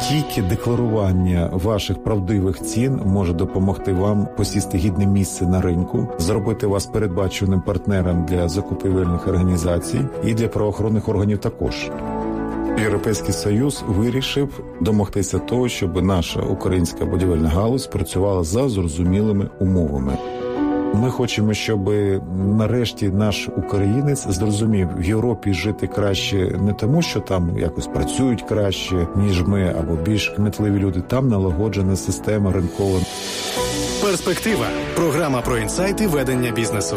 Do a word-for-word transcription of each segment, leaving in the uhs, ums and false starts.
Тільки декларування ваших правдивих цін може допомогти вам посісти гідне місце на ринку, зробити вас передбачуваним партнером для закупівельних організацій і для правоохоронних органів також. Європейський Союз вирішив домогтися того, щоб наша українська будівельна галузь працювала за зрозумілими умовами. Ми хочемо, щоб нарешті наш українець зрозумів, в Європі жити краще не тому, що там якось працюють краще, ніж ми, або більш кмітливі люди. Там налагоджена система ринкова. Перспектива. Програма про інсайти ведення бізнесу.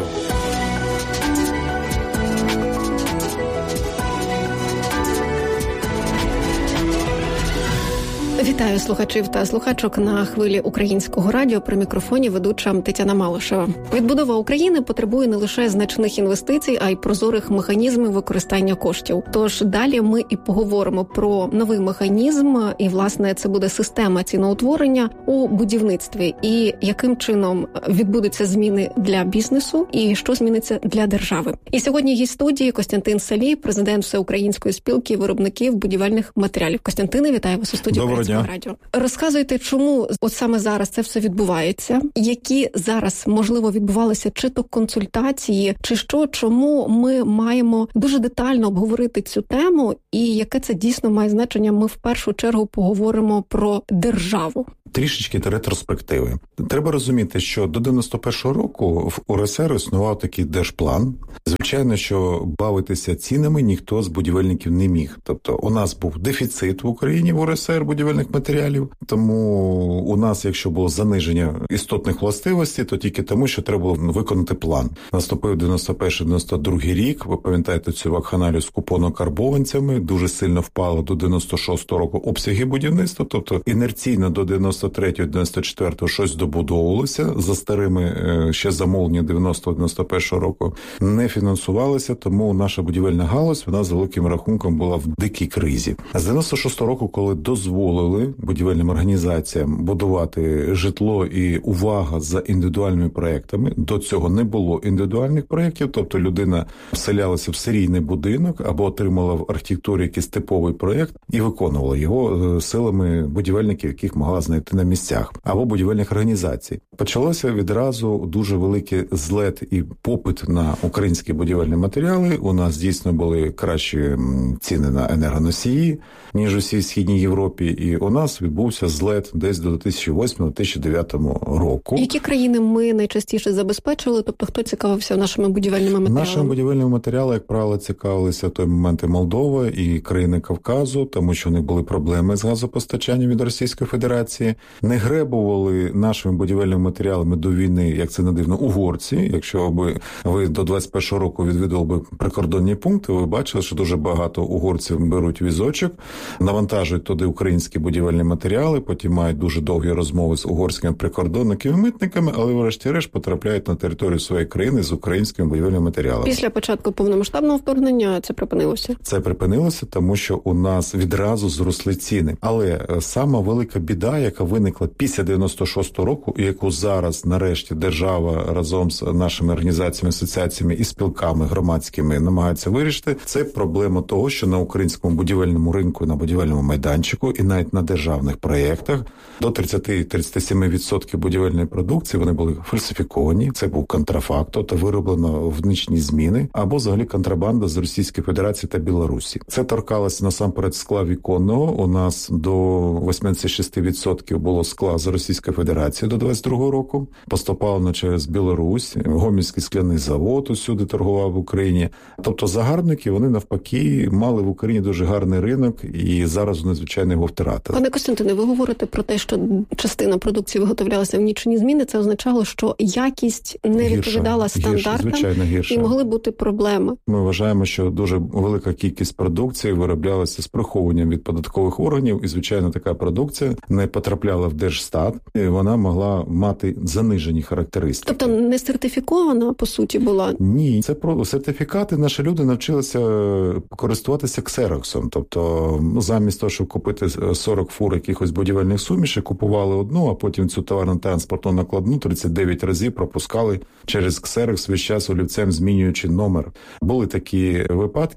Вітаю слухачів та слухачок на хвилі Українського радіо. При мікрофоні ведуча Тетяна Малишева. Відбудова України потребує не лише значних інвестицій, а й прозорих механізмів використання коштів. Тож далі ми і поговоримо про новий механізм, і, власне, це буде система ціноутворення у будівництві. І яким чином відбудуться зміни для бізнесу, і що зміниться для держави. І сьогодні гість студії Костянтин Салій, президент Всеукраїнської спілки виробників будівельних матеріалів. Костянтине, вітаю вас у студії. Доброго дня. Радіо. Розказуйте, чому от саме зараз це все відбувається, які зараз, можливо, відбувалися чи то консультації, чи що, чому ми маємо дуже детально обговорити цю тему, і яке це дійсно має значення, ми в першу чергу поговоримо про державу. Трішечки ретроспективи. Треба розуміти, що до дев'яносто першого року в УРСР існував такий держплан. Звичайно, що бавитися цінами ніхто з будівельників не міг. Тобто у нас був дефіцит в Україні в УРСР будівельних матеріалів, тому у нас, якщо було заниження істотних властивостей, то тільки тому, що треба було виконати план. Наступив дев'яносто перший дев'яносто другий рік, ви пам'ятаєте цю вакханалію з купонокарбованцями, дуже сильно впало до дев'яносто шостого року обсяги будівництва, тобто інерційно до дев'яносто третього дев'яносто четвертого щось добудовувалося, за старими ще замовлення дев'яностого дев'яносто першого року не фінансувалося, тому наша будівельна галузь, вона за великим рахунком була в дикій кризі. З дев'яносто шостого року, коли дозволили будівельним організаціям будувати житло і увага за індивідуальними проектами, до цього не було індивідуальних проєктів, тобто людина вселялася в серійний будинок або отримала в архітектурі якийсь типовий проєкт і виконувала його силами будівельників, яких могла знайти на місцях, або будівельних організацій. Почалося відразу дуже великий злет і попит на українські будівельні матеріали. У нас дійсно були кращі ціни на енергоносії, ніж у всій Східній Європі, і у нас відбувся злет десь до дві тисячі восьмого - дві тисячі дев'ятого року. Які країни ми найчастіше забезпечили? Тобто хто цікавився нашими будівельними матеріалами? Нашими будівельними матеріалами, як правило, цікавилися в той момент і Молдова, і країни Кавказу, тому що у них були проблеми з газопостачанням від Російської Федерації. Не гребували нашими будівельними матеріалами до війни, як це не дивно, угорці. Якщо би ви до двадцять першого року відвідували би прикордонні пункти, ви бачили, що дуже багато угорців беруть візочок, навантажують туди українські будівельні матеріали, потім мають дуже довгі розмови з угорськими прикордонниками, митниками, але врешті-решт потрапляють на територію своєї країни з українськими будівельними матеріалами. Після початку повномасштабного вторгнення це припинилося? Це припинилося, тому що у нас відразу зросли ціни. Але сама велика біда, яка виникла після дев'яносто шостого року, і яку зараз, нарешті, держава разом з нашими організаціями, асоціаціями і спілками громадськими намагається вирішити, це проблема того, що на українському будівельному ринку, на будівельному майданчику і навіть на державних проєктах до тридцять - тридцять сім відсотків будівельної продукції вони були фальсифіковані, це був контрафакт, тобто вироблено в нічні зміни, або взагалі контрабанда з Російської Федерації та Білорусі. Це торкалося насамперед скла віконного. У нас до вісімдесят шість відсотків було скла з Російської Федерації до двадцять другого року. Поступало через Білорусь, Гомельський скляний завод усюди торгував в Україні. Тобто загарбники, вони навпаки мали в Україні дуже гарний ринок, і зараз вони, звичайно, його втратили. Пане Костянтине, ви говорите про те, що частина продукції виготовлялася в нічні зміни. Це означало, що якість не гірша, відповідала стандартам гірша, гірша. І могли бути проблеми. Ми вважаємо, що дуже велика кількість продукції вироблялася з приховуванням від податкових органів, і, звичайно, така продукція не потрапляла в Держстат, і вона могла мати занижені характеристики. Тобто не сертифікована, по суті, була? Ні, це про сертифікати. Наші люди навчилися користуватися ксероксом. Тобто, ну, замість того, щоб купити сорок фур якихось будівельних сумішей, купували одну, а потім цю товарно-транспортну накладну тридцять дев'ять разів пропускали через ксерокс весь час олівцем, змінюючи номер. Були такі випадки.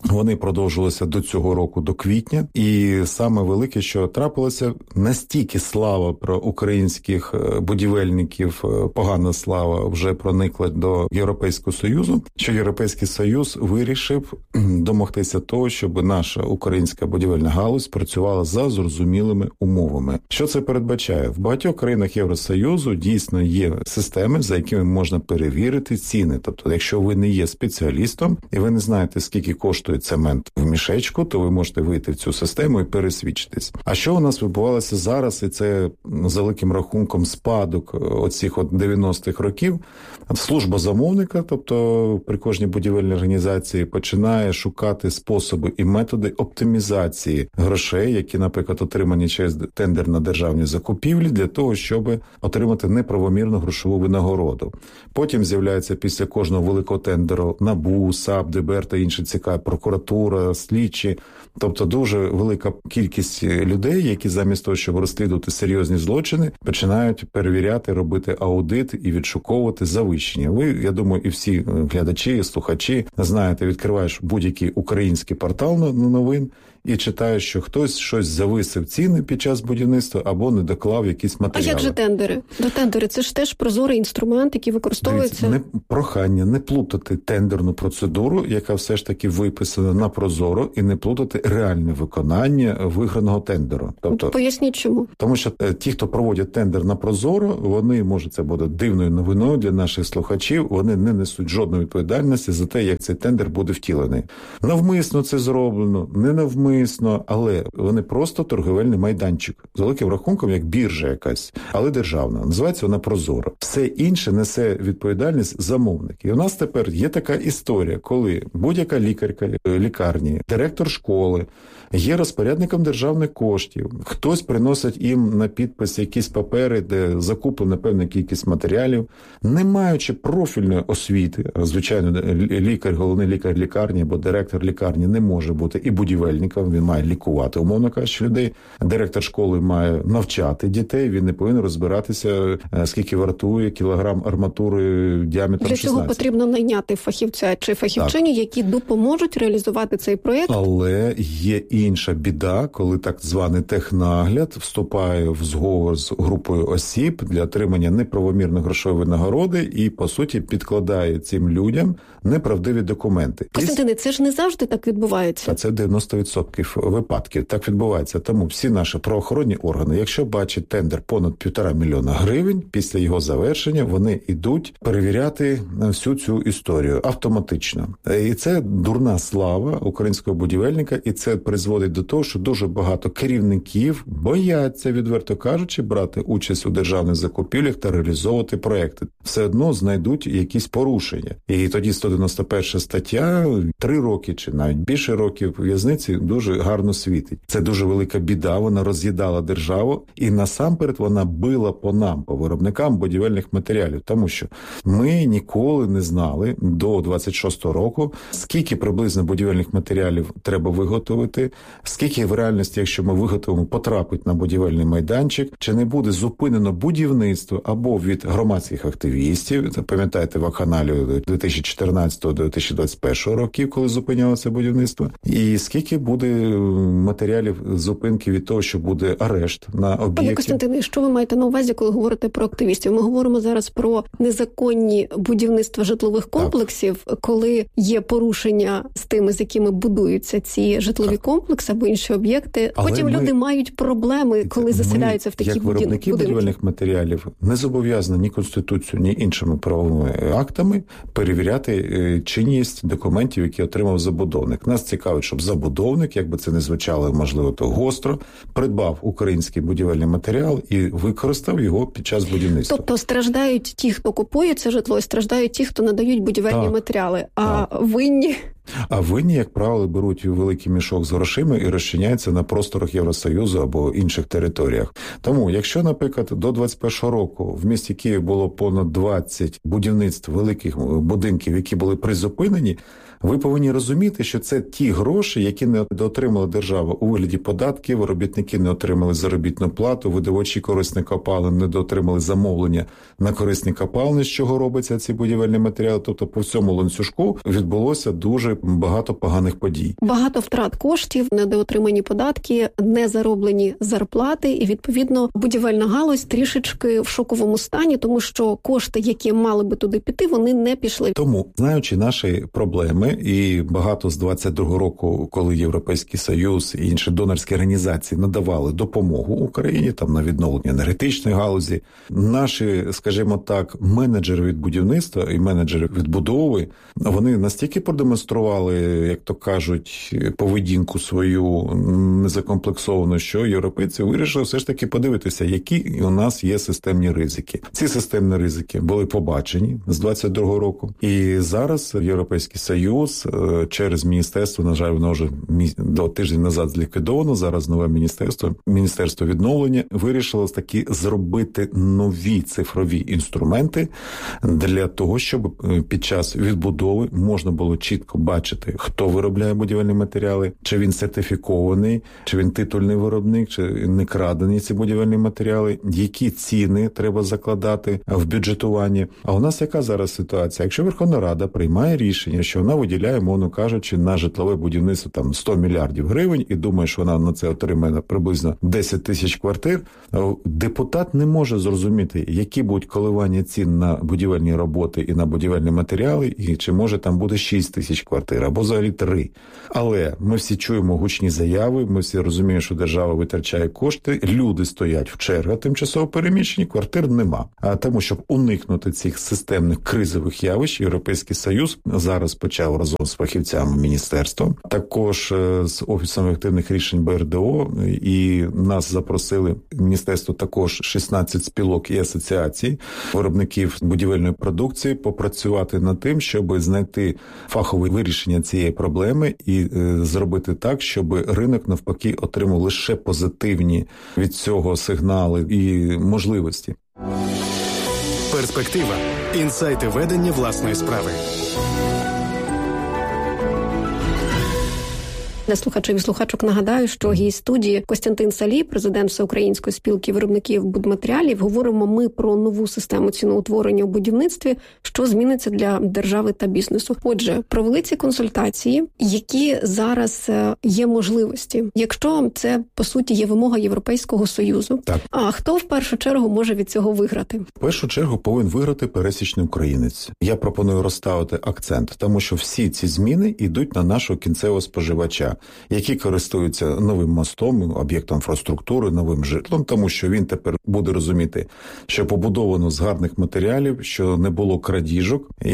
Вони продовжувалися до цього року, до квітня. І саме велике, що трапилося, настільки слава про українських будівельників, погана слава вже проникла до Європейського Союзу, що Європейський Союз вирішив домогтися того, щоб наша українська будівельна галузь працювала за зрозумілими умовами. Що це передбачає? В багатьох країнах Євросоюзу дійсно є системи, за якими можна перевірити ціни. Тобто, якщо ви не є спеціалістом і ви не знаєте, скільки коштує цемент в мішечку, то ви можете вийти в цю систему і пересвідчитись. А що у нас відбувалося зараз, і це за великим рахунком спадок оцих от дев'яностих років, служба замовника, тобто при кожній будівельній організації починає шукати способи і методи оптимізації грошей, які, наприклад, отримані через тендер на державні закупівлі, для того, щоб отримати неправомірну грошову винагороду. Потім з'являється після кожного великого тендеру НАБУ, САП, ДБР та інші ЦК, прокуратура, слідчі. Тобто дуже велика кількість людей, які замість того, щоб розслідувати серйозні злочини, починають перевіряти, робити аудит і відшуковувати завищення. Ви, я думаю, і всі глядачі, слухачі знаєте, відкриваєш будь-який український портал новин і читаєш, що хтось щось зависив ціни під час будівництва або не доклав якісь матеріали. А як же тендери? До тендери це ж теж прозорий інструмент, який використовується. Дивіться, не, прохання не плутати тендерну процедуру, яка все ж таки виписана на прозоро, і не плутати реальне виконання виграного тендеру. Тобто, поясніть чому? Тому що ті, хто проводять тендер на прозоро, вони, може це буде дивною новиною для наших слухачів, вони не несуть жодної відповідальності за те, як цей тендер буде втілений. Навмисно це зроблено, не навмисно, але вони просто торговельний майданчик. З великим рахунком, як біржа якась, але державна. Називається вона прозоро. Все інше несе відповідальність замовник. І у нас тепер є така історія, коли будь-яка лікарка лікарні, директор школи є розпорядником державних коштів. Хтось приносить їм на підпис якісь папери, де закуплена певна кількість матеріалів, не маючи профільної освіти. Звичайно, лікар, головний лікар лікарні або директор лікарні не може бути і будівельником, він має лікувати, умовно кажучи, людей. Директор школи має навчати дітей, він не повинен розбиратися, скільки вартує кілограм арматури діаметром шістнадцять. Для цього потрібно найняти фахівця чи фахівчині, так, які допоможуть реалізувати цей проєкт. Але є інша біда, коли так званий технагляд вступає в зговор з групою осіб для отримання неправомірної грошової винагороди і, по суті, підкладає цим людям неправдиві документи. Костянтине, це ж не завжди так відбувається. А це дев'яносто відсотків випадків. Так відбувається. Тому всі наші правоохоронні органи, якщо бачать тендер понад півтора мільйона гривень, після його завершення вони йдуть перевіряти всю цю історію автоматично. І це дурна слава українського будівельника, і це призводить до того, що дуже багато керівників бояться, відверто кажучи, брати участь у державних закупівлях та реалізовувати проекти. Все одно знайдуть якісь порушення. І тоді сто дев'яносто перша стаття, три роки чи навіть більше років в'язниці дуже гарно світить. Це дуже велика біда, вона роз'їдала державу і насамперед вона била по нам, по виробникам будівельних матеріалів. Тому що ми ніколи не знали до двадцять шостого року, скільки приблизно будівельних матеріалів треба виготовити, скільки в реальності, якщо ми виготовимо, потрапить на будівельний майданчик, чи не буде зупинено будівництво або від громадських активістів, пам'ятаєте, вакханалію дві тисячі чотирнадцятого - дві тисячі двадцять першого років, коли зупинялося будівництво, і скільки буде матеріалів зупинки від того, що буде арешт на об'єкті. Пане Костянтине, що ви маєте на увазі, коли говорите про активістів? Ми говоримо зараз про незаконні будівництва житлових комплексів, так, коли є порушення з тими, з якими будуються ці житлові так. комплекси або інші об'єкти. Але потім ми, люди мають проблеми, коли заселяються в такі будинки. Як виробники будинки. будівельних матеріалів не зобов'язані ні Конституцією, ні іншими правовими актами перевіряти чинність документів, які отримав забудовник. Нас цікавить, щоб забудовник, як би це не звучало, можливо, то гостро, придбав український будівельний матеріал і використав його під час будівництва. Тобто страждають ті, хто купує це житло, і страждають ті, хто надають будівельні так, матеріали, а так. винні... А винні, як правило, беруть великий мішок з грошима і розчиняються на просторах Євросоюзу або інших територіях. Тому, якщо, наприклад, до двадцять першого року в місті Київ було понад двадцять будівництв великих будинків, які були призупинені, Ви повинні розуміти, що це ті гроші, які не отримала держава у вигляді податків, робітники не отримали заробітну плату, видобувачі корисних копалин не отримали замовлення на корисні копалини, з чого робиться ці будівельні матеріали. Тобто по всьому ланцюжку відбулося дуже багато поганих подій. Багато втрат коштів, недоотримані податки, незароблені зарплати і, відповідно, будівельна галузь трішечки в шоковому стані, тому що кошти, які мали би туди піти, вони не пішли. Тому, знаючи наші проблеми, і багато з двадцять другого року, коли Європейський Союз і інші донорські організації надавали допомогу Україні там на відновлення енергетичної галузі, наші, скажімо так, менеджери від будівництва і менеджери від будови, вони настільки продемонстрували, як то кажуть, поведінку свою незакомплексовану, що європейці вирішили все ж таки подивитися, які у нас є системні ризики. Ці системні ризики були побачені з двадцять другого року. І зараз Європейський Союз через міністерство, на жаль, воно вже до тиждень назад зліквідовано, зараз нове міністерство, Міністерство відновлення, вирішило таки зробити нові цифрові інструменти для того, щоб під час відбудови можна було чітко бачити, хто виробляє будівельні матеріали, чи він сертифікований, чи він титульний виробник, чи не крадені ці будівельні матеріали, які ціни треба закладати в бюджетуванні. А у нас яка зараз ситуація? Якщо Верховна Рада приймає рішення, що вона виділяє, мовно кажучи, на житлове будівництво там сто мільярдів гривень і думає, що вона на це отримає приблизно десять тисяч квартир, депутат не може зрозуміти, які будуть коливання цін на будівельні роботи і на будівельні матеріали, і чи може там буде шість тисяч квартир, або взагалі три. Але ми всі чуємо гучні заяви, ми всі розуміємо, що держава витрачає кошти, люди стоять в чергах тимчасово переміщені, квартир нема. А тому, щоб уникнути цих системних кризових явищ, Європейський Союз зараз почав разом з фахівцями міністерства, також з Офісом ефективних рішень Б Р Д О, і нас запросили міністерство також шістнадцять спілок і асоціацій виробників будівельної продукції попрацювати над тим, щоб знайти фахове вирішення цієї проблеми і е, зробити так, щоб ринок навпаки отримав лише позитивні від цього сигнали і можливості. Перспектива. Інсайти ведення власної справи. Для слухачів і слухачок нагадаю, що гість студії Костянтин Салій, президент Всеукраїнської спілки виробників будматеріалів. Говоримо ми про нову систему ціноутворення у будівництві, що зміниться для держави та бізнесу. Отже, провели ці консультації, які зараз є можливості. Якщо це, по суті, є вимога Європейського Союзу, так. А хто в першу чергу може від цього виграти? В першу чергу повинен виграти пересічний українець. Я пропоную розставити акцент, тому що всі ці зміни йдуть на нашого кінцевого споживача, які користуються новим мостом, об'єктом інфраструктури, новим житлом, тому що він тепер буде розуміти, що побудовано з гарних матеріалів, що не було крадіжок, і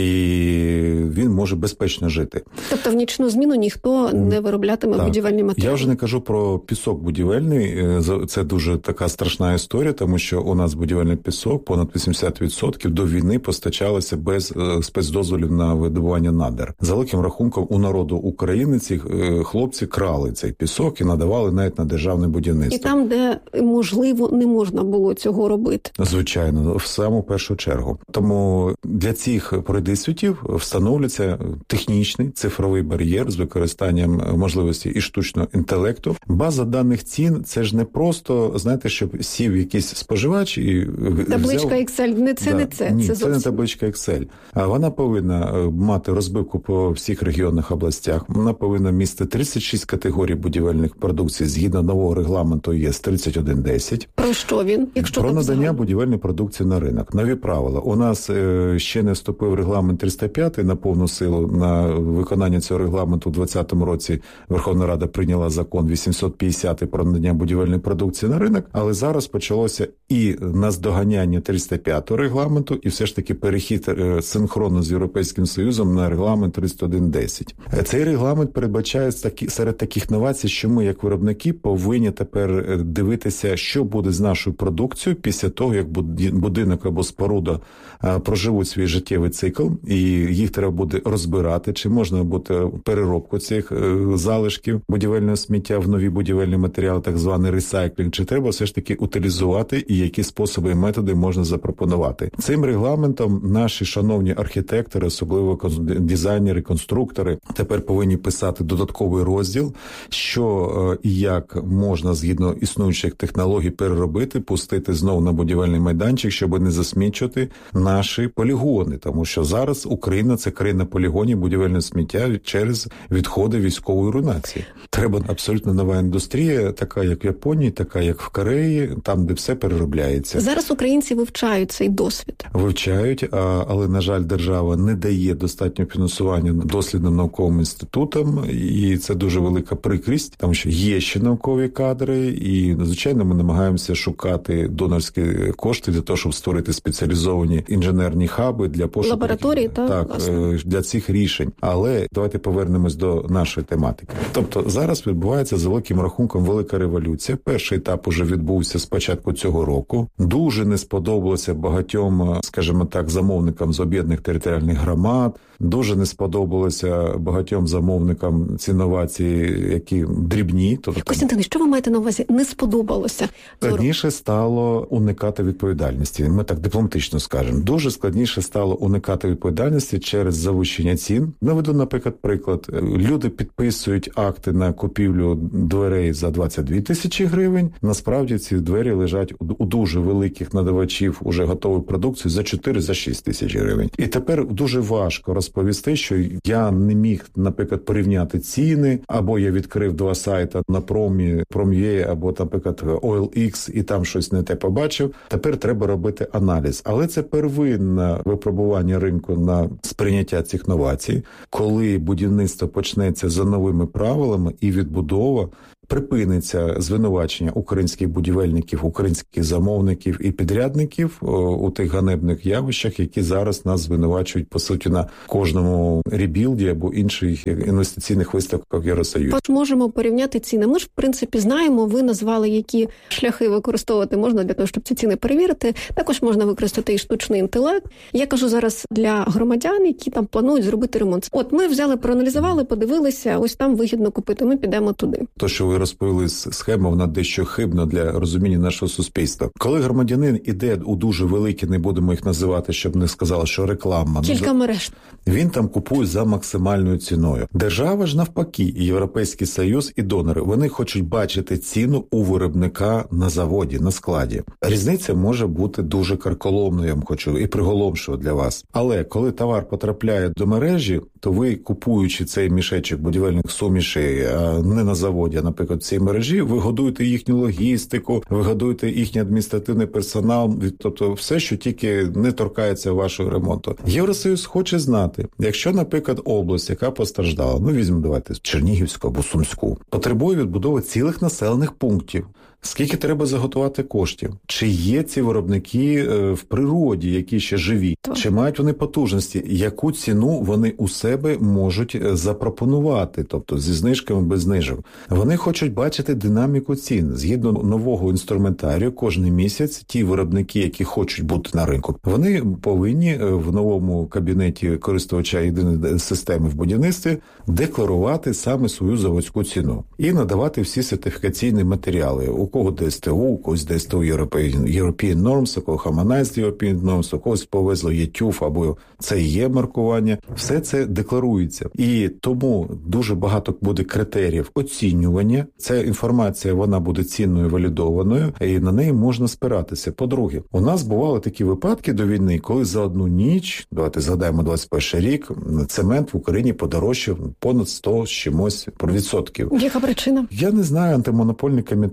він може безпечно жити. Тобто в нічну зміну ніхто не вироблятиме так. будівельні матеріали? Я вже не кажу про пісок будівельний, це дуже така страшна історія, тому що у нас будівельний пісок, понад вісімдесят відсотків до війни постачалося без спецдозволів на видобування надр. За великим рахунком у народу України ці хлопці Хлопці крали цей пісок і надавали навіть на державне будівництво. І там, де, можливо, не можна було цього робити. Звичайно, в саму першу чергу. Тому для цих продисвітів встановлюється технічний цифровий бар'єр з використанням можливості і штучного інтелекту. База даних цін – це ж не просто, знаєте, щоб сів якийсь споживач і табличка взяв... Excel, не це, да. не це. Ні, це, це не табличка Excel. А вона повинна мати розбивку по всіх регіонних областях. Вона повинна містити тридцять шість категорій будівельних продукцій згідно нового регламенту ЄС тридцять один десять. Про що він? Якщо Про надання взагалі? будівельної продукції на ринок. Нові правила. У нас е, ще не вступив регламент триста п'ять на повну силу. На виконання цього регламенту у двадцятому році Верховна Рада прийняла закон вісімсот п'ятдесят про надання будівельної продукції на ринок, але зараз почалося і наздоганяння триста п'ятого регламенту, і все ж таки перехід е, синхронно з Європейським Союзом на регламент тридцять один десять. Цей регламент передбачає такі серед таких новацій, що ми, як виробники, повинні тепер дивитися, що буде з нашою продукцією після того, як будинок або споруда проживуть свій життєвий цикл, і їх треба буде розбирати, чи можна буде переробку цих залишків будівельного сміття в нові будівельні матеріали, так званий ресайклінг, чи треба все ж таки утилізувати і які способи і методи можна запропонувати. Цим регламентом наші шановні архітектори, особливо дизайнери, конструктори, тепер повинні писати додатковий розділ, що і як можна згідно існуючих технологій переробити, пустити знову на будівельний майданчик, щоб не засмічувати наші полігони, тому що зараз Україна – це країна полігонів будівельного сміття через відходи військової руйнації. Треба абсолютно нова індустрія, така як в Японії, така як в Кореї, там, де все переробляється. Зараз українці вивчають цей досвід. Вивчають, але, на жаль, держава не дає достатньо фінансування дослідним науковим інститутам, і це дуже велика прикрість, тому що є ще наукові кадри, і, звичайно, ми намагаємося шукати донорські кошти для того, щоб створити спеціалізовані інженерні хаби для пошуку лабораторії, та, так, власне. Для цих рішень. Але давайте повернемось до нашої тематики. Тобто зараз відбувається за великим рахунком велика революція. Перший етап уже відбувся з початку цього року. Дуже не сподобалося багатьом, скажімо так, замовникам з об'єднаних територіальних громад. Дуже не сподобалося багатьом замовникам ці новації, які дрібні. Тобто, Костянтин, що ви маєте на увазі? Не сподобалося? Складніше стало уникати відповідальності. Ми так дипломатично скажемо. Дуже складніше стало уникати відповідальності через завищення цін. Наведу, наприклад, приклад. Люди підписують акти на купівлю дверей за двадцять дві тисячі гривень. Насправді ці двері лежать у дуже великих надавачів уже готової продукції за чотири, за шість тисяч гривень. І тепер дуже важко розповісти, що я не міг, наприклад, порівняти ціни, або я відкрив два сайти на Промі, Пром'є, або, наприклад, о ел ікс, і там щось не те побачив. Тепер треба робити аналіз. Але це первинне випробування ринку на сприйняття цих новацій. Коли будівництво почнеться за новими правилами і відбудова, припиниться звинувачення українських будівельників, українських замовників і підрядників у тих ганебних явищах, які зараз нас звинувачують, по суті, на кожному ребілді або інших інвестиційних виставках Євросоюзу. Тож можемо порівняти ціни. Ми ж, в принципі, знаємо, ви назвали, які шляхи використовувати можна для того, щоб ці ціни перевірити. Також можна використати і штучний інтелект. Я кажу зараз для громадян, які там планують зробити ремонт. От ми взяли, проаналізували, подивилися, ось там вигідно купити, ми підемо туди. То, що ви розповіли схему, вона дещо хибна для розуміння нашого суспільства. Коли громадянин іде у дуже великі, не будемо їх називати, щоб не сказали, що реклама. Кілька мереж. Він там купує за максимальною ціною. Держава ж навпаки, і Європейський Союз, і донори, вони хочуть бачити ціну у виробника на заводі, на складі. Різниця може бути дуже карколомною, я вам хочу, і приголомшою для вас. Але коли товар потрапляє до мережі, то ви, купуючи цей мішечок будівельних сумішей не на заводі, а, наприклад, в цій мережі, ви годуєте їхню логістику, ви годуєте їхній адміністративний персонал, тобто все, що тільки не торкається вашого ремонту. Євросоюз хоче знати, якщо, наприклад, область, яка постраждала, ну візьмемо, давайте, Чернігівську або Сумську, потребує відбудови цілих населених пунктів, скільки треба заготувати коштів? Чи є ці виробники в природі, які ще живі? Чи мають вони потужності? Яку ціну вони у себе можуть запропонувати? Тобто зі знижками, без знижок. Вони хочуть бачити динаміку цін. Згідно нового інструментарію, кожен місяць ті виробники, які хочуть бути на ринку, вони повинні в новому кабінеті користувача єдиної системи в будівництві декларувати саме свою заводську ціну і надавати всі сертифікаційні матеріали. У кого ді ес те у, у когось ді ес те у European, European Norms, у кого Harmonized European Norms, у когось повезло є тюф або це є маркування. Все це декларується. І тому дуже багато буде критеріїв оцінювання. Ця інформація, вона буде цінною, валідованою, і на неї можна спиратися. По-друге, у нас бували такі випадки до війни, коли за одну ніч, давайте згадаємо двадцять перший рік, цемент в Україні подорожчав понад сто з чимось відсотків. Яка причина? Я не знаю, антимонопольний комітет щось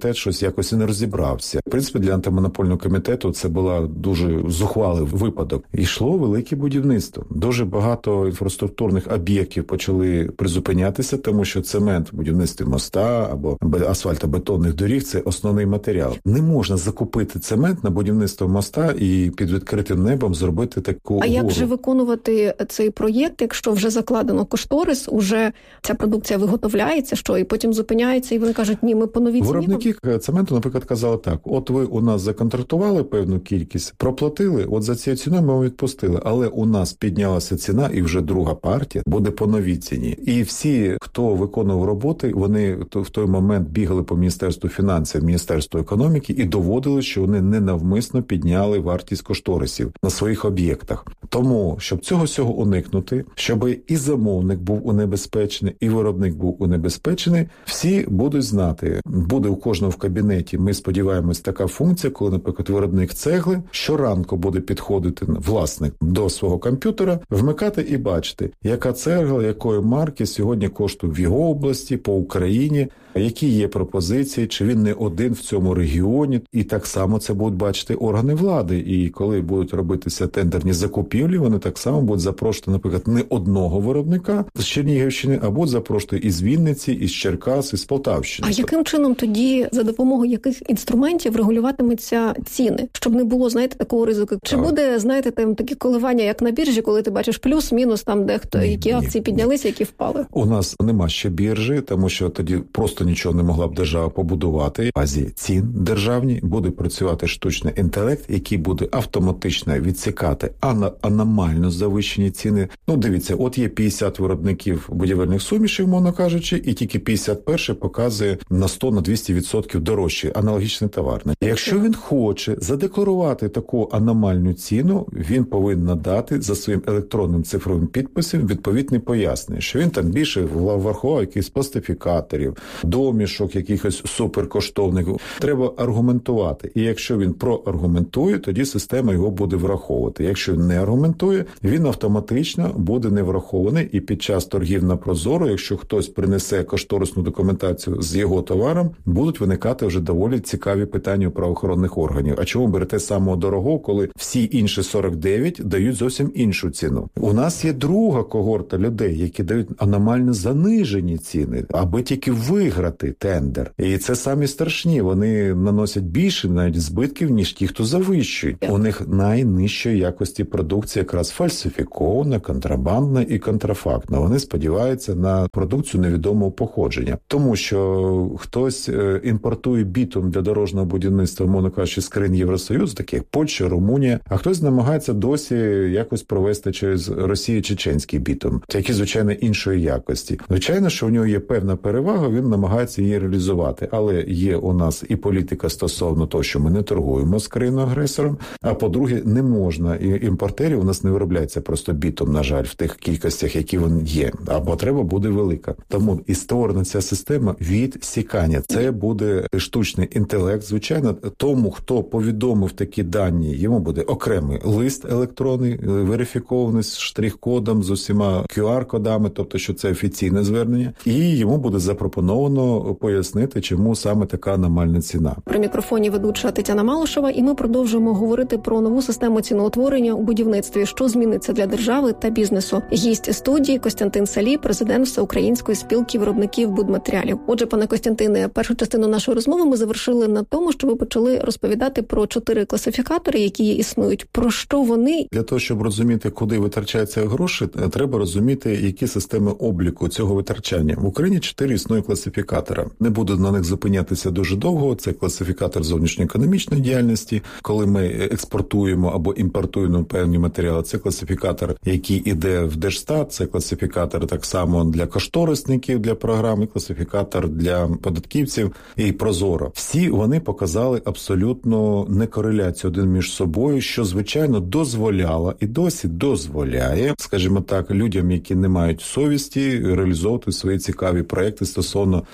якось не розібрався. В принципі, для антимонопольного комітету це була дуже зухвалий випадок. Йшло велике будівництво. Дуже багато інфраструктурних об'єктів почали призупинятися, тому що цемент в будівництві моста або асфальтобетонних доріг – це основний матеріал. Не можна закупити цемент на будівництво моста і під відкритим небом зробити таку А гору. як же виконувати цей проєкт, якщо вже закладено кошторис, уже ця продукція виготовляється, що і потім зупиняється, і вони кажуть, ні, ми по новій ціні. Виробники цементу, наприклад, казали так, от ви у нас законтрактували певну кількість, проплатили, от за цією ціною ми вам відпустили, але у нас піднялася ціна і вже друга партія буде по новій ціні. І всі, хто виконував роботи, вони в той момент бігали по Міністерству фінансів, Міністерству економіки і доводили, що вони ненавмисно підняли вартість кошторисів на своїх об'єктах. Тому, щоб цього всього уникнути, щоб і замовник був унебезпечений, і виробник був унебезпечений, всі будуть знати. Буде у кожного в кабінеті, ми сподіваємось, така функція, коли, наприклад, виробник цегли щоранку буде підходити власник до свого комп'ютера, вмикати і бачити, яка цегла, якої марки сьогодні коштує в його області, по Україні, які є пропозиції, чи він не один в цьому регіоні. І так само це будуть бачити органи влади. І коли будуть робитися тендерні закупівлі, вони так само будуть запрошувати, наприклад, не одного виробника з Чернігівщини, а будуть запрошувати із Вінниці, із Черкас, із Полтавщини. А яким чином тоді, за допомогою яких інструментів регулюватимуться ціни? Щоб не було, знаєте, такого ризику. Чи так. буде, знаєте, там такі коливання, як на біржі, коли ти бачиш плюс-мінус, там дехто, ні, які ні, акції ні. піднялися, які впали? У нас нема ще біржі, тому що тоді просто нічого не могла б держава побудувати. В базі цін державні буде працювати штучний інтелект, який буде автоматично відсікати ана- аномально завищені ціни. Ну, дивіться, от є п'ятдесят виробників будівельних сумішів, мовно кажучи, і тільки п'ятдесят перший показує на сто на двісті відсотків дорожче аналогічний товар. Якщо він хоче задекларувати таку аномальну ціну, він повинен надати за своїм електронним цифровим підписом відповідне пояснення, що він там більше врахував якихось пластифікаторів, домішок якихось суперкоштовних. Треба аргументувати. І якщо він проаргументує, тоді система його буде враховувати. Якщо він не аргументує, він автоматично буде не врахований. І під час торгів на Прозоро, якщо хтось принесе кошторисну документацію з його товаром, будуть виникати вже доволі цікаві питання у правоохоронних органів. А чому берете самого дорогого, коли всі інші сорок дев'ять дають зовсім іншу ціну? У нас є друга когорта людей, які дають аномально занижені ціни, аби тільки виграти тендер. І це самі страшні. Вони наносять більше навіть збитків, ніж ті, хто завищують. У них найнижчої якості продукція якраз фальсифікована, контрабандна і контрафактна. Вони сподіваються на продукцію невідомого походження. Тому що хтось імпортує бітум для дорожнього будівництва, мовно кажучи, з країн Євросоюзу, таких як Польща, Румунія, а хтось намагається досі якось провести через Росію чеченський бітум, який, звичайно, іншої якості. Звичайно, що в нього є певна перевага, він намагається її реалізувати. Але є у нас і політика стосовно того, що ми не торгуємо з країною-агресором, а по-друге, не можна, і імпортерів у нас не виробляється просто бітум, на жаль, в тих кількостях, які він є. А потреба буде велика. Тому і створена ця система відсікання. Це буде штучний інтелект. Звичайно, тому, хто повідомив такі дані, йому буде окремий лист електронний, верифікований з штрих-кодом, з усіма кю ар-кодами, тобто, що це офіційне звернення, і йому буде запропоновано пояснити, чому саме така аномальна ціна. При мікрофоні ведуча Тетяна Малишева, і ми продовжуємо говорити про нову систему ціноутворення у будівництві, що зміниться для держави та бізнесу. Гість студії Костянтин Салій, президент Всеукраїнської спілки виробників будматеріалів. Отже, пане Костянтине, першу частину нашої розмови ми завершили на тому, що ви почали розповідати про чотири класифікатори, які існують. Про що вони? Для того, щоб розуміти, куди витрачаються гроші, треба розуміти, які системи обліку цього витрачання. В Україні чотири існує класифікатора. Не буду на них зупинятися дуже довго. Це класифікатор зовнішньоекономічної діяльності, коли ми експортуємо або імпортуємо певні матеріали. Це класифікатор, який іде в Держстат, це класифікатор так само для кошторисників, для програми, класифікатор для податківців і Прозоро. Всі вони показали абсолютно некореляцію один між собою, що, звичайно, дозволяло і досі дозволяє, скажімо так, людям, які не мають совісті, реалізовувати свої цікаві проекти стосовно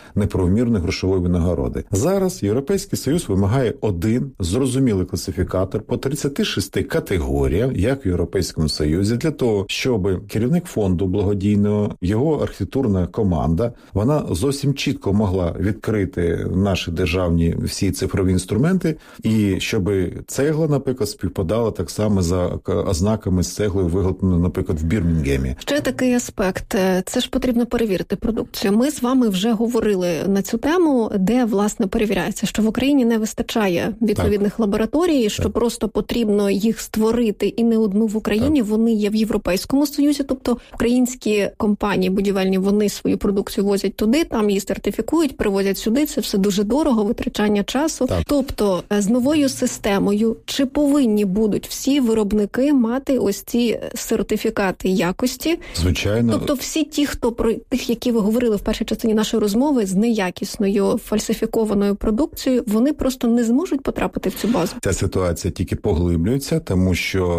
неправомірної грошової винагороди. Зараз Європейський Союз вимагає один зрозумілий класифікатор по тридцяти шести категоріям, як в Європейському Союзі, для того, щоб керівник фонду благодійного, його архітектурна команда, вона зовсім чітко могла відкрити наші державні всі цифрові інструменти, і щоб цегла, наприклад, співпадала так само за ознаками з цеглою, виготовленою, наприклад, в Бірмінгемі. Ще такий аспект. Це ж потрібно перевірити продукцію. Ми з вами вже говорили на цю тему, де, власне, перевіряється, що в Україні не вистачає відповідних так. лабораторій, що так. просто потрібно їх створити, і не одну в Україні. Так. Вони є в Європейському Союзі, тобто українські компанії будівельні, вони свою продукцію возять туди, там її сертифікують, привозять сюди. Це все дуже дорого, витрачання часу. Так. Тобто, з новою системою, чи повинні будуть всі виробники мати ось ці сертифікати якості? Звичайно. Тобто всі ті, хто про тих, які ви говорили в першій частині нашої розмови, з неякісною фальсифікованою продукцією, вони просто не зможуть потрапити в цю базу. Ця ситуація тільки поглиблюється, тому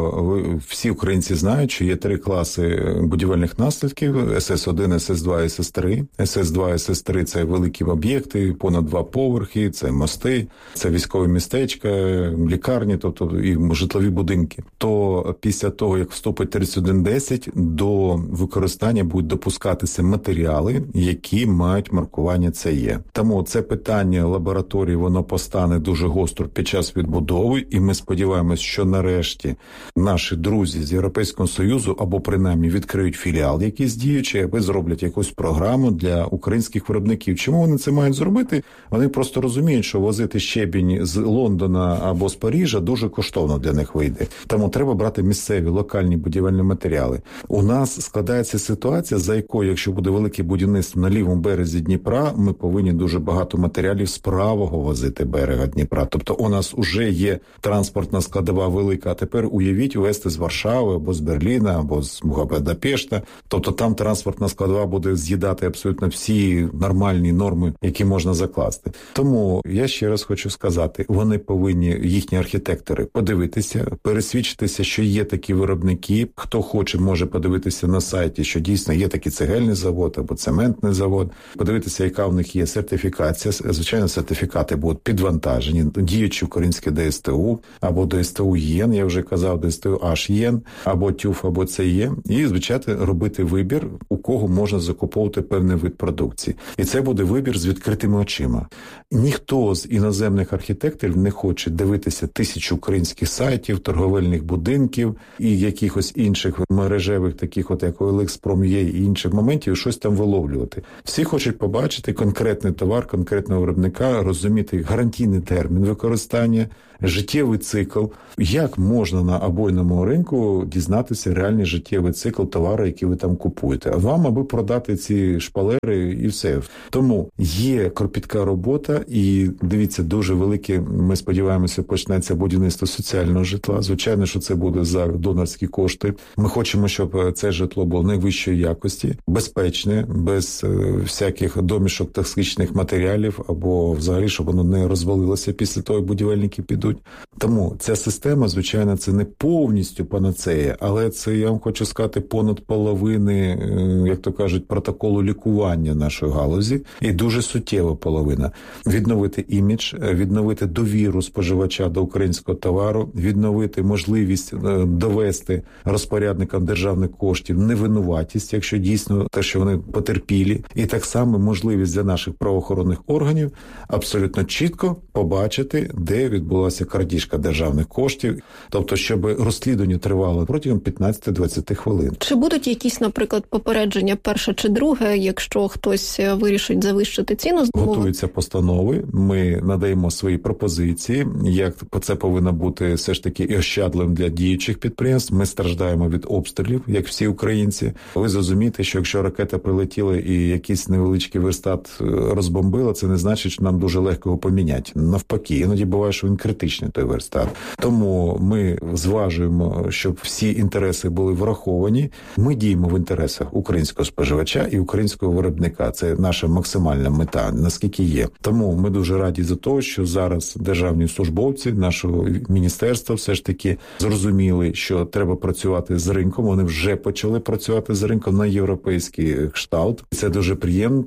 що всі українці знають, що є три класи будівельних наслідків: ес ес один, ес ес два, ес ес три. ес ес два, ес ес три – це великі об'єкти, понад два поверхи, це мости, це військові містечка, лікарні, тобто і житлові будинки. То після того, як вступить тридцять один десять, до використання будуть допускатися матеріали, які мають маркування це є. Тому це питання лабораторії, воно постане дуже гостро під час відбудови, і ми сподіваємось, що нарешті наші друзі з Європейського Союзу або принаймні відкриють філіал якийсь діючий, або зроблять якусь програму для українських виробників. Чому вони це мають зробити? Вони просто розуміють, що возити щебінь з Лондона або з Парижа дуже коштовно для них вийде. Тому треба брати місцеві, локальні будівельні матеріали. У нас складається ситуація, за якою, якщо буде велике будівництво на лівому березі Дніпра, ми повинні дуже багато матеріалів з правого возити берега Дніпра. Тобто у нас вже є транспортна складова велика, а тепер уявіть везти з Варшави, або з Берліна, або з Будапешта. Тобто там транспортна складова буде з'їдати абсолютно всі нормальні норми, які можна закласти. Тому я ще раз хочу сказати, вони повинні, їхні архітектори, подивитися, пересвідчитися, що є такі виробники. Хто хоче, може подивитися на сайті, що дійсно є такий цегельний завод або цементний завод, подивитися, яка в них є сертифікація. Звичайно, сертифікати будуть підвантажені, діючі українське де ес те у, або де ес те у ЄН, я вже казав, де ес те у аж ЄН, або ТЮФ, або це є. І, звичайно, робити вибір, у кого можна закуповувати певний вид продукції. І це буде вибір з відкритими очима. Ніхто з іноземних архітекторів не хоче дивитися тисячу українських сайтів, торговельних будинків і якихось інших мережевих, таких от як о ел ікс пром є і інших моментів, щось там виловлювати. Всі хочуть побачити конкретний товар, конкретного виробника, розуміти гарантійний термін використання, життєвий цикл. Як можна на обойному ринку дізнатися реальний життєвий цикл товару, який ви там купуєте? А вам, аби продати ці шпалери і все. Тому є кропітка робота і, дивіться, дуже велике, ми сподіваємося, почнеться будівництво соціального житла. Звичайно, що це буде за донорські кошти. Ми хочемо, щоб це житло було найвищої якості, безпечне, без всяких домішок токсичних матеріалів, або взагалі, щоб воно не розвалилося після того, як будівельники підуть. Тому ця система, звичайно, це не повністю панацея, але це, я вам хочу сказати, понад половини, як то кажуть, протоколу лікування нашої галузі, і дуже суттєва половина. Відновити імідж, відновити довіру споживача до українського товару, відновити можливість довести розпорядникам державних коштів невинуватість, якщо дійсно те, що вони потерпілі, і так само можливість для наших правоохоронних органів абсолютно чітко побачити, де відбулася крадіжка державних коштів, тобто, щоб розслідування тривало протягом п'ятнадцять-двадцять хвилин. Чи будуть якісь, наприклад, попередження перше чи друге, якщо хтось вирішить завищити ціну? Готуються постанови, ми надаємо свої пропозиції, як це повинно бути все ж таки і ощадливим для діючих підприємств. Ми страждаємо від обстрілів, як всі українці. Ви зрозумієте, що якщо ракета прилетіла і якийсь невеличкий верстат розбомбила, це не значить, що нам дуже легко його поміняти. Навпаки, іноді буває, що він критичний, той верстат. Тому ми зважуємо, щоб всі інтереси були враховані. Ми діємо в інтересах українського споживача і українського виробника. Це наша максимальна мета, наскільки є. Тому ми дуже раді за те, що зараз державні службовці нашого міністерства все ж таки зрозуміли, що треба працювати з ринком. Вони вже почали працювати з ринком на європейський кшталт. Це дуже приємно, тому що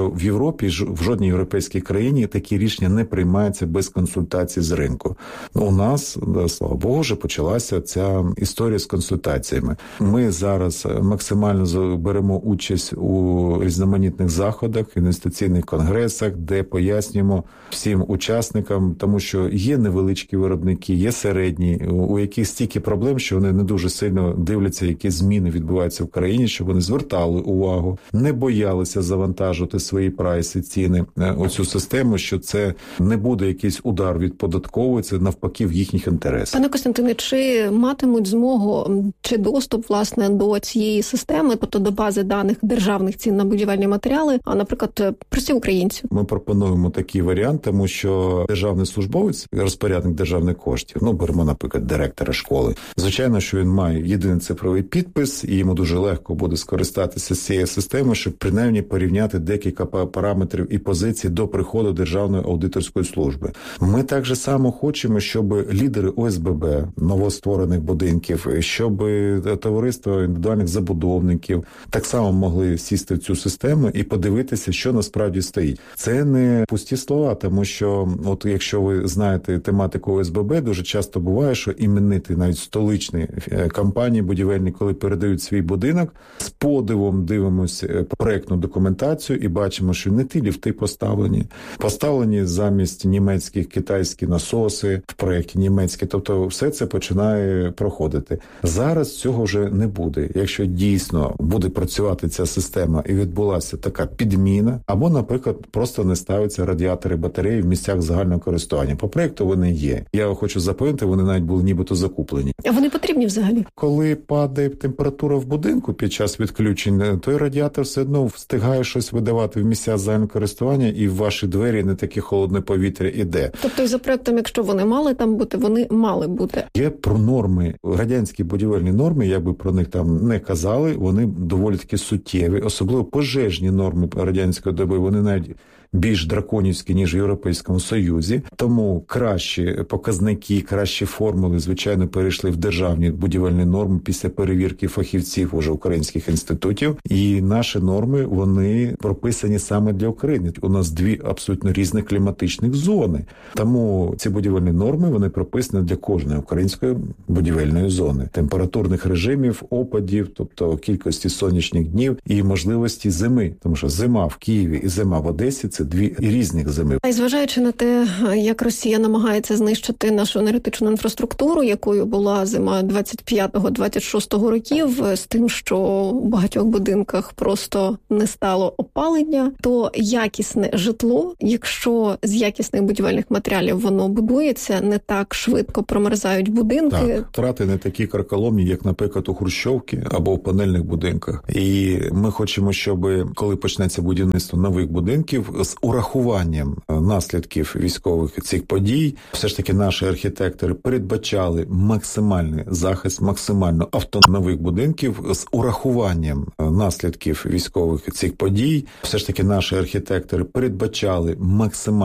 що в Європі, в жодній європейській країні такі рішення не приймаються без консультацій з ринку. У нас, слава Богу, вже почалася ця історія з консультаціями. Ми зараз максимально беремо участь у різноманітних заходах, інвестиційних конгресах, де пояснюємо всім учасникам, тому що є невеличкі виробники, є середні, у яких стільки проблем, що вони не дуже сильно дивляться, які зміни відбуваються в країні, щоб вони звертали увагу, не боялися завантажувати свої прайси, ціни у цю систему, що це не буде якийсь удар від податкової, це навпаки в їхніх інтересах. Пане Костянтине, чи матимуть змогу, чи доступ, власне, до цієї системи, тобто до бази даних державних цін на будівельні матеріали, а, наприклад, прості українці? Ми пропонуємо такий варіант, тому що державний службовець, розпорядник державних коштів, ну, беремо, наприклад, директора школи, звичайно, що він має єдиний цифровий підпис, і йому дуже легко буде скористатися з цієї системи, щоб принаймні порівняти декілька параметрів і позицій до приходу Державної аудиторської служби. Ми так же само хочемо, щоб лідери О С Б Б, новостворених будинків, щоб товариство індивідуальних забудовників так само могли сісти в цю систему і подивитися, що насправді стоїть. Це не пусті слова, тому що, от якщо ви знаєте тематику О С Б Б, дуже часто буває, що іменити навіть столичні компанії будівельні, коли передають свій будинок, з подивом дивимося проєктну документацію і бачимо, що не ті ліфти поставлені. Поставлені замість німецьких, китайські насоси в проєкті німецькі. Тобто все це починає проходити. Зараз цього вже не буде. Якщо дійсно буде працювати ця система і відбулася така підміна, або, наприклад, просто не ставляться радіатори батареї в місцях загального користування. По проєкту вони є. Я хочу запевнити, вони навіть були нібито закуплені. А вони потрібні взагалі? Коли падає температура в будинку під час відключень, той радіатор все одно встигає щось видавати в місця загального користування, і в ваші двері не таке холодне повітря іде. Тобто і за проектом, якщо вони мали там бути, вони мали бути. Є про норми, радянські будівельні норми, як би про них там не казали, вони доволі таки суттєві, особливо пожежні норми радянської доби, вони навіть більш драконівські, ніж в Європейському Союзі. Тому кращі показники, кращі формули, звичайно, перейшли в державні будівельні норми після перевірки фахівців уже українських інститутів. І наші норми, вони прописані саме для України. У нас дві абсолютно різних кліматичних зони. Тому ці будівельні норми, вони прописані для кожної української будівельної зони. Температурних режимів, опадів, тобто кількості сонячних днів і можливості зими. Тому що зима в Києві і зима в Одесі – це дві різних зими. А й зважаючи на те, як Росія намагається знищити нашу енергетичну інфраструктуру, якою була зима двадцять п'ятого - двадцять шостого років, з тим, що у багатьох будинках просто не стало опалення, то якісне житло, якщо з якісних будівельних матеріалів воно будується, не так швидко промерзають будинки. Так, втрати не такі карколомні, як, наприклад, у хрущовки або в панельних будинках. І ми хочемо, щоб, коли почнеться будівництво нових будинків, з урахуванням наслідків військових цих подій, все ж таки наші архітектори передбачали максимальний захист, максимально автономних будинків з урахуванням наслідків військових цих подій. Все ж таки наші архітектори передбачали максимальний